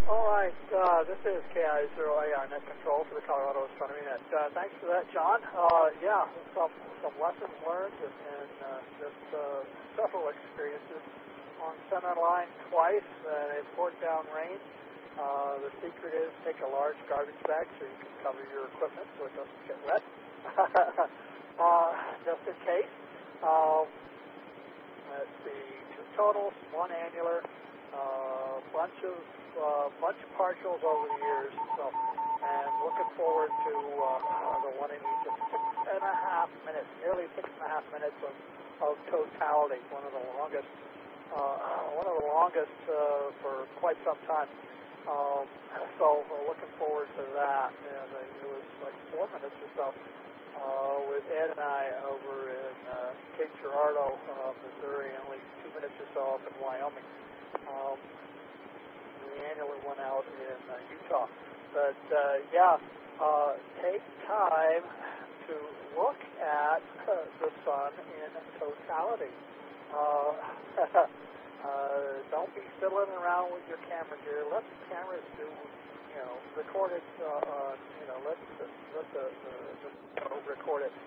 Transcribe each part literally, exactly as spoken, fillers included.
All right, uh, this is K I zero A R Net Control for the Colorado Astronomy Net. Uh, thanks for that, John. Uh, yeah, some some lessons learned and, and uh, just uh, several experiences on center line twice. Uh, it poured down rain. Uh, the secret is take a large garbage bag so you can cover your equipment so it doesn't get wet, uh, just in case. Um, let's see, two totals, one annular, uh, bunch of uh, bunch of partials over the years. So, and looking forward to uh, the one in each of six and a half minutes, nearly six and a half minutes of, of totality. One of the longest, uh, one of the longest uh, for quite some time. Um, so we're looking forward to that. And uh, it was like four minutes or so uh, with Ed and I over in uh, Cape Girardeau, uh, Missouri, and only two minutes or so up in Wyoming. Um, the annular one out in uh, Utah. But uh, yeah, uh, take time to look at uh, the sun in totality. Uh, Uh, don't be fiddling around with your camera gear. Let the cameras do, you know, record it. Uh, uh, you know, let the, let the, the, the you know, record it.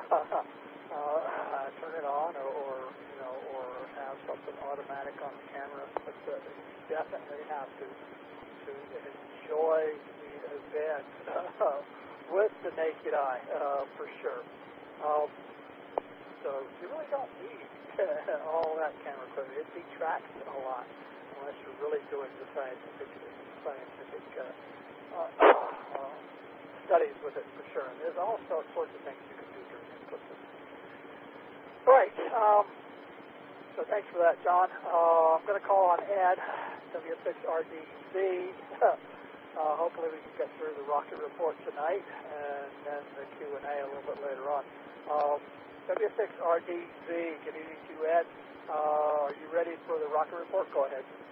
uh, turn it on, or, or you know, or have something automatic on the camera. But uh, you definitely have to to enjoy the event uh, with the naked eye, uh, for sure. Um, so you really don't need all that camera equipment. It detracts a lot unless you're really doing the scientific scientific uh, uh, uh, studies with it, for sure. And there's all sorts of things you can do during the eclipse. All right. Um, so thanks for that, John. Uh, I'm going to call on Ed, W six R D Z. uh, hopefully we can get through the rocket report tonight, and then the Q and A a little bit later on. Um, W six R D Z, good evening to you, Ed. Uh, are you ready for the rocket report? Go ahead.